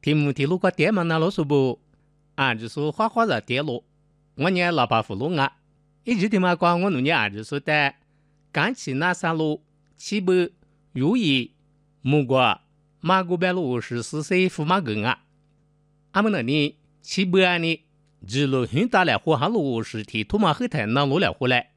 听木的路个电嘛那啰嗦不？就是花花了电咯。我呢老爸葫芦啊，一直的嘛讲我弄呢就是的，干起那三路，七百如意木瓜马古白路54岁驸马根啊，俺们那里七百呢，只路很大了火哈路是提土马后台那路了回来，